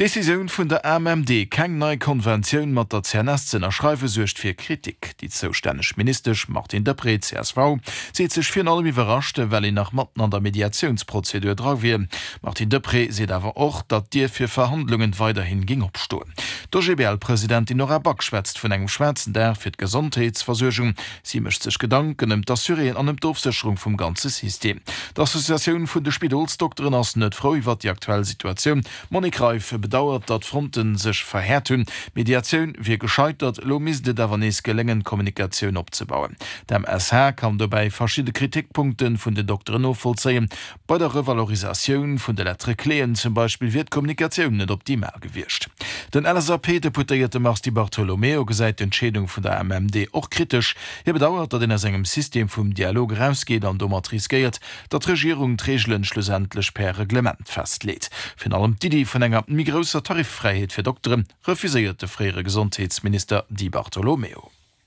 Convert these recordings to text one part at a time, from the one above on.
Decision vun der MMD keng neii Konventionun mat der CNSzen erschreiwe sucht fir Kritik. Die zostännech Ministersch Martin Depré CSV seet sech fir allem überraschte, well nach Matten an der Mediationsprozedur dra wie. Martin Depré seet awer och, dat Dir fir Verhandlungen weiterhin ging opstoen. Der GBL-Präsidentin Nora Back schwätzt vun engem Schwärzen der fir d'Gesundheitsversorgung. Sie mecht sech Gedanken d'Assurien an dem Dorfsicherung vum ganze System. D'Assoziatioun vun de Spidolsdoktoren ass net froh iwwer die aktuelle Situation. Monik Reif bedauert, dat Fronten sech verhärt hunn. Mediatioun wie gescheitert, lo misde dawernees gelingen, Kommunikationun opzebauen. Dem SH kann dabei verschiedene Kritikpunkten vun de Doktoren aufvollzeien. Bei der Revalorisation vun de lettre Kleen zum Beispiel wird Kommunikationun net optimal gewircht. Den LSAP-Deputierte Marti Bartolomeo gesäit d'Entschädung vun der MMD och kritisch. Bedauert, dat in engem System vum Dialog rausgeht an dommer riskiert, dat Regierung d'Regelen schlussendlich per Reglement festlädt. Fin allem Didi vun enger mi grosser Tariffreiheit fir Doktoren refuséierte freiere Gesundheitsminister Di Bartolomeo.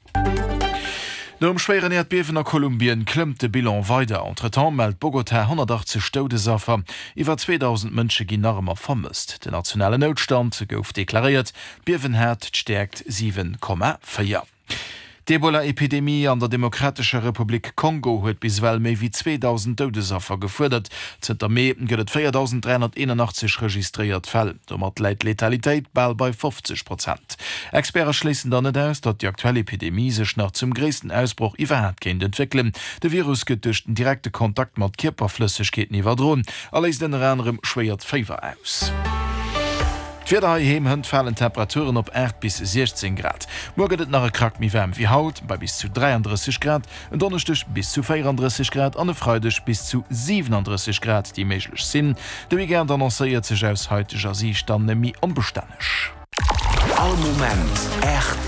No schweren Erdbewen a Kolumbien klëmmt de Bilan weiter. Entretemps meldt Bogotá 180 Todesopfer. Iwer 2000 Mënsche ginn armer vermisst. De nationale Notstand gouf deklariert. Biewenherd stärkt 7,4. D'Ebola-Epidemie an der Demokratischer Republik Kongo huet biswell méi wie 2000 Todesopfer gefordert. Zter Mei gëtt 4381 registriert Fäll. Dommer läit Letalitéit ball bei 50%. Experten schließen dann net aus, dat die aktuelle Epidemie sech nach zum gréessten Ausbruch iwwerhäert géint entwickeln. De Virus gëtt durch den direkte Kontakt mat Kierperflüssigkeeten iwwerdroen, alles den anderem schwéiert Fever aus. Für daheim hënd fallen Temperaturen op 8 bis 16 Grad. Morgen et nach krak mi wärm wie Haut bei bis zu 33 Grad, en Donnerstech bis zu 34 Grad, an e Freidech bis zu 37 Grad, die méiglech sinn. De wie gern annoncéiert sech aus heutiger Sicht dann nemmi onbestänech. All Moment echt